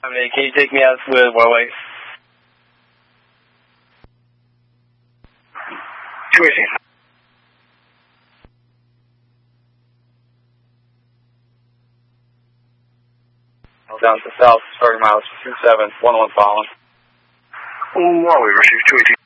Can you take me out with Huawei? 218. Down to south, starting miles 27, 11 following. Huawei, receive 218.